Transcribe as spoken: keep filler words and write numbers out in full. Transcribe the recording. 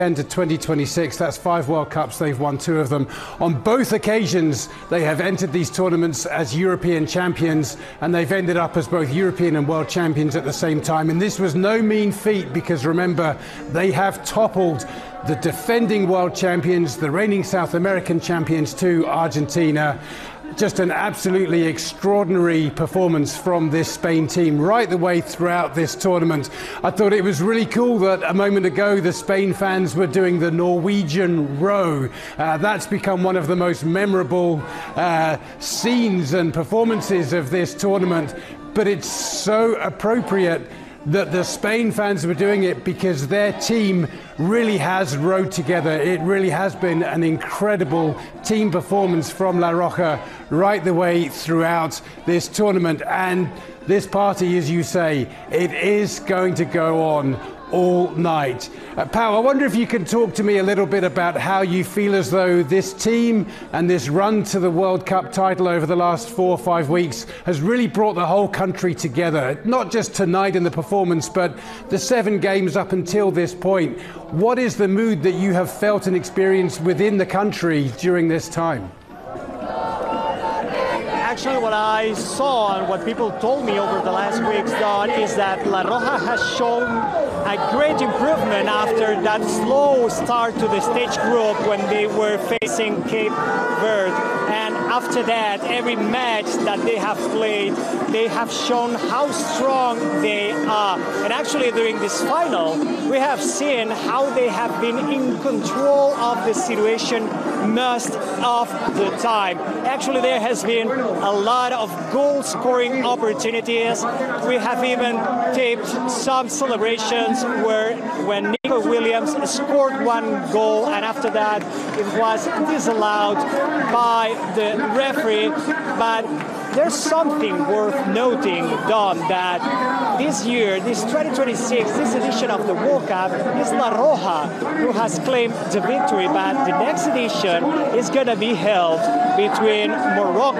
To twenty twenty-six, that's five World Cups, they've won two of them. On both occasions, they have entered these tournaments as European champions, and they've ended up as both European and world champions at the same time. And this was no mean feat, because remember, they have toppled the defending world champions, the reigning South American champions too, Argentina. Just an absolutely extraordinary performance from this Spain team right the way throughout this tournament. I thought it was really cool that a moment ago the Spain fans were doing the Norwegian row. Uh, that's become one of the most memorable uh, scenes and performances of this tournament. But it's so appropriate that the Spain fans were doing it, because their team really has rowed together. It really has been an incredible team performance from La Roja right the way throughout this tournament. And this party, as you say, it is going to go on all night. Uh, Pau, I wonder if you can talk to me a little bit about how you feel as though this team and this run to the World Cup title over the last four or five weeks has really brought the whole country together. Not just tonight in the performance, but the seven games up until this point. What is the mood that you have felt and experienced within the country during this time? Actually, what I saw and what people told me over the last weeks, Don, is that La Roja has shown a great improvement after that slow start to the stage group when they were facing Cape Verde. And after that, every match that they have played, they have shown how strong they are. And actually, during this final, we have seen how they have been in control of the situation most of the time. Actually, there has been a lot of goal-scoring opportunities. We have even taped some celebrations where when Nico Williams scored one goal, and after that it was disallowed by the referee. But there's something worth noting, Don, that this year, this twenty twenty-six, this edition of the World Cup, is La Roja who has claimed the victory, but the next edition is going to be held between Morocco